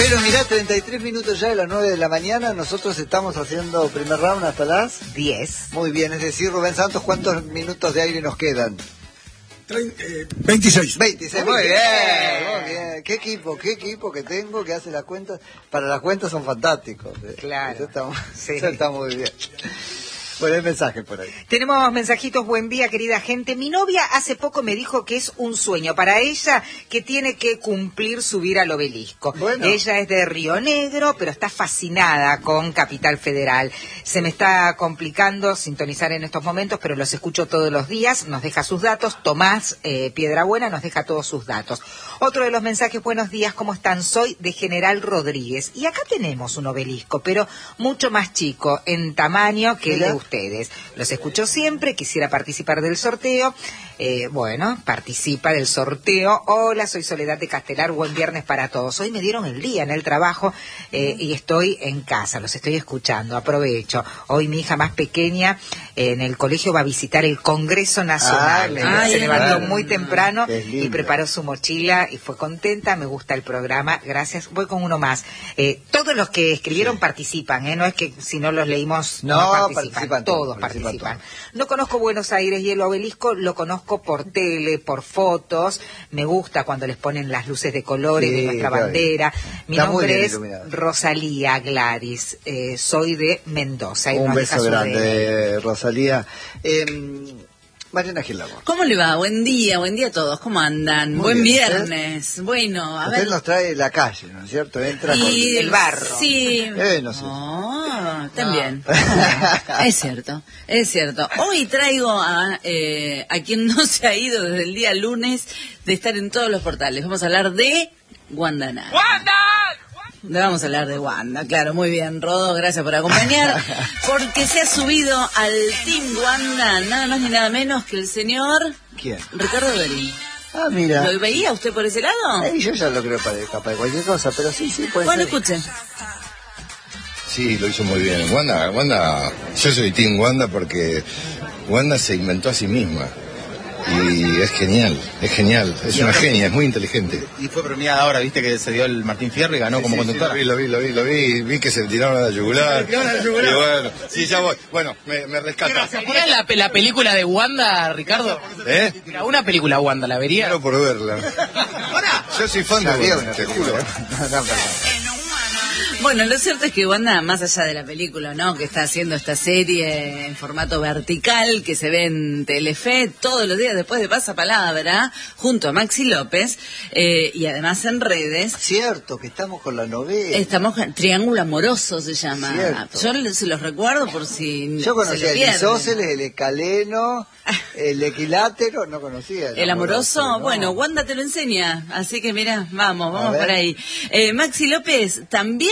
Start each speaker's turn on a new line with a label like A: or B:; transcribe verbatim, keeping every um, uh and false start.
A: Pero mirá, treinta y tres minutos ya de las nueve de la mañana, nosotros estamos haciendo primer round hasta las
B: diez.
A: Muy bien, es decir, Rubén Santos, ¿cuántos minutos de aire nos quedan?
C: veintiséis.
A: veintiséis, muy bien, muy bien. ¿Qué equipo, qué equipo que tengo que hace las cuentas? Para las cuentas son fantásticos.
B: Claro.
A: Eso está,
B: sí.
A: eso está muy bien. Bueno, hay mensaje por ahí.
B: Tenemos mensajitos. Buen día, querida gente. Mi novia hace poco me dijo que es un sueño para ella que tiene que cumplir subir al obelisco.
A: Bueno.
B: Ella es de Río Negro, pero está fascinada con Capital Federal. Se me está complicando sintonizar en estos momentos, pero los escucho todos los días. Nos deja sus datos. Tomás eh, Piedrabuena nos deja todos sus datos. Otro de los mensajes: buenos días, ¿cómo están? Soy de General Rodríguez. Y acá tenemos un obelisco, pero mucho más chico en tamaño que el de ustedes. Los escucho siempre, quisiera participar del sorteo. Eh, bueno, participa del sorteo. Hola, soy Soledad de Castelar, buen viernes para todos. Hoy me dieron el día en el trabajo eh, y estoy en casa, los estoy escuchando, aprovecho. Hoy mi hija más pequeña eh, en el colegio va a visitar el Congreso Nacional.
A: Ah,
B: Se
A: ay,
B: levantó
A: ay,
B: muy temprano
A: y
B: preparó su mochila y fue contenta. Me gusta el programa, gracias. Voy con uno más. Eh, todos los que escribieron sí. participan, ¿eh? No es que si no los leímos no, no participan,
A: participan
B: todos,
A: todos
B: participan.
A: participan.
B: No conozco Buenos Aires y el obelisco lo conozco por tele, por fotos. Me gusta cuando les ponen las luces de colores sí, de nuestra claro. bandera. Mi
A: Está
B: nombre es Rosalía Gladys, eh, soy de Mendoza. Y
A: un beso grande, Rosalía. Eh, Mariana Gil Labor.
D: ¿Cómo le va? Buen día, buen día a todos. ¿Cómo andan? Muy Buen bien, viernes. ¿Eh? Bueno, a
A: Usted
D: ver.
A: nos trae la calle, ¿no es cierto? Entra
D: y
A: con
D: el barro. Sí.
A: Eh, no sé.
D: Oh, también. No. Es cierto, es cierto. Hoy traigo a, eh, a quien no se ha ido desde el día lunes de estar en todos los portales. Vamos a hablar de Wanda Nara.
B: ¡Wanda!
D: Le vamos a hablar de Wanda, claro, muy bien, Rodo, gracias por acompañar, porque se ha subido al Team Wanda nada más ni nada menos que el señor...
A: ¿Quién?
D: Ricardo Darín.
A: Ah, mira.
D: ¿Lo veía usted por ese lado?
A: Eh, yo ya lo creo para capaz de cualquier cosa, pero sí, sí, puede
D: bueno,
A: ser.
D: Bueno, escuchen.
E: Sí, lo hizo muy bien. Wanda, Wanda, yo soy Team Wanda porque Wanda se inventó a sí misma. Y es genial, es genial, es una genia, es muy inteligente.
F: Y fue premiada ahora, viste que se dio el Martín Fierro y ganó
E: sí,
F: como
E: sí,
F: conductora.
E: Sí, lo vi, lo vi, lo vi, vi que se tiraron a la yugular.
F: Se a la yugular.
E: Y bueno, sí, ya voy. Bueno, me, me rescata.
G: ¿Verías la, la película de Wanda, Ricardo?
E: ¿Eh?
G: Una película Wanda, ¿la vería?
E: Claro, por verla. Yo soy fan de Wanda, te juro.
A: No, no,
D: Bueno, lo cierto es que Wanda, más allá de la película, ¿no?, que está haciendo esta serie en formato vertical, que se ve en Telefe todos los días después de Pasapalabra, junto a Maxi López, eh, y además en redes.
A: Cierto, que estamos con la novela.
D: Estamos, Triángulo Amoroso se llama.
A: Cierto.
D: Yo se los recuerdo por si
A: Yo conocía
D: se
A: el isósceles, el escaleno, el equilátero, no conocía. El,
D: el amoroso, amoroso no. Bueno, Wanda te lo enseña, así que mira, vamos, vamos por ahí. Eh, Maxi López también